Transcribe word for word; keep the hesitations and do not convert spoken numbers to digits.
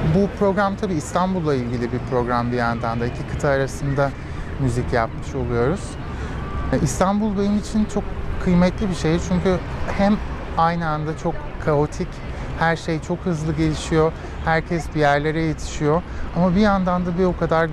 Bu program tabii İstanbul'la ilgili bir program bir yandan da. İki kıta arasında müzik yapmış oluyoruz. İstanbul benim için çok kıymetli bir şehir çünkü hem aynı anda çok kaotik, her şey çok hızlı gelişiyor, herkes bir yerlere yetişiyor ama bir yandan da bir o kadar